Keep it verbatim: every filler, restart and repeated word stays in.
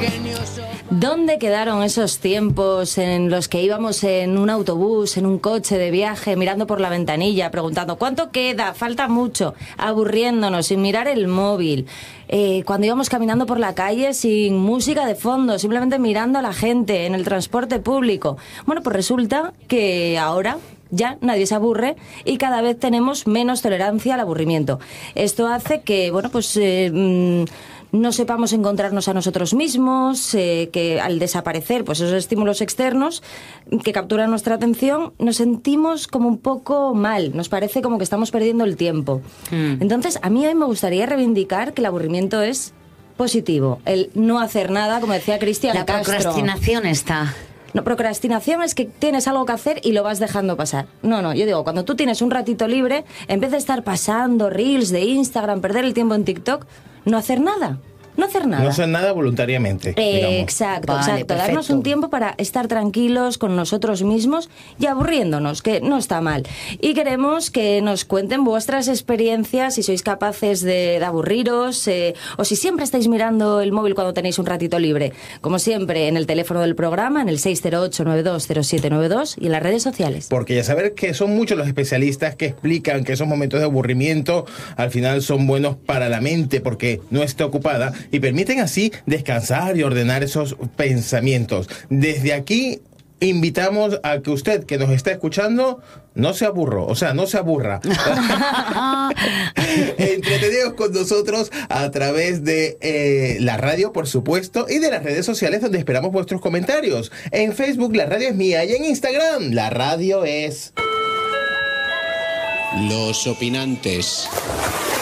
¿Dónde quedaron esos tiempos en los que íbamos en un autobús, en un coche de viaje, mirando por la ventanilla, preguntando ¿cuánto queda? Falta mucho, aburriéndonos, sin mirar el móvil? Eh, cuando íbamos caminando por la calle sin música de fondo, simplemente mirando a la gente en el transporte público. Bueno, pues resulta que ahora ya nadie se aburre y cada vez tenemos menos tolerancia al aburrimiento. Esto hace que, bueno, pues eh, mmm, no sepamos encontrarnos a nosotros mismos, eh, que al desaparecer pues esos estímulos externos que capturan nuestra atención, nos sentimos como un poco mal, nos parece como que estamos perdiendo el tiempo. Mm. Entonces, a mí hoy me gustaría reivindicar que el aburrimiento es positivo, el no hacer nada, como decía Cristian La Castro. procrastinación está... No, procrastinación es que tienes algo que hacer y lo vas dejando pasar. No, no, yo digo, cuando tú tienes un ratito libre, en vez de estar pasando reels de Instagram, perder el tiempo en TikTok, no hacer nada. No hacer nada. No hacer nada voluntariamente. Eh, exacto, vale, exacto. perfecto. Darnos un tiempo para estar tranquilos con nosotros mismos y aburriéndonos, que no está mal. Y queremos que nos cuenten vuestras experiencias, si sois capaces de, de aburriros, eh, o si siempre estáis mirando el móvil cuando tenéis un ratito libre. Como siempre, en el teléfono del programa, en el seis cero ocho, nueve dos cero siete nueve dos y en las redes sociales. Porque ya saber que son muchos los especialistas que explican que esos momentos de aburrimiento al final son buenos para la mente porque no está ocupada y permiten así descansar y ordenar esos pensamientos. Desde aquí invitamos a que usted que nos está escuchando no se aburra, o sea, no se aburra. Entretenidos con nosotros a través de eh, la radio, por supuesto, y de las redes sociales donde esperamos vuestros comentarios. En Facebook la radio es mía y en Instagram la radio es... Los opinantes.